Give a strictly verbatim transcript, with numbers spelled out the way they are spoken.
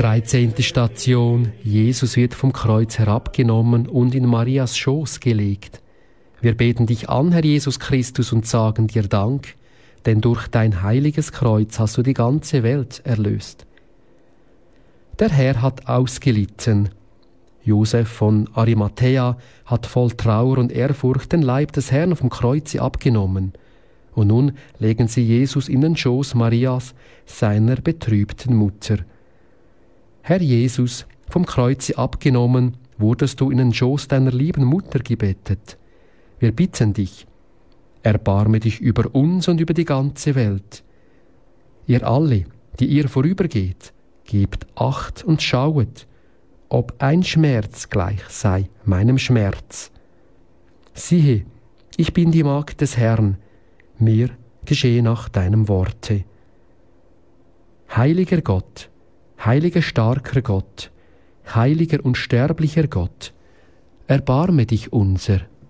dreizehnte Station. Jesus wird vom Kreuz herabgenommen und in Marias Schoß gelegt. Wir beten dich an, Herr Jesus Christus, und sagen dir Dank, denn durch dein heiliges Kreuz hast du die ganze Welt erlöst. Der Herr hat ausgelitten. Josef von Arimathäa hat voll Trauer und Ehrfurcht den Leib des Herrn vom Kreuze abgenommen. Und nun legen sie Jesus in den Schoß Marias, seiner betrübten Mutter. Herr Jesus, vom Kreuze abgenommen, wurdest du in den Schoß deiner lieben Mutter gebettet. Wir bitten dich, erbarme dich über uns und über die ganze Welt. Ihr alle, die ihr vorübergeht, gebt Acht und schauet, ob ein Schmerz gleich sei meinem Schmerz. Siehe, ich bin die Magd des Herrn, mir geschehe nach deinem Worte. Heiliger Gott, heiliger starker Gott, heiliger unsterblicher Gott, erbarme dich unser.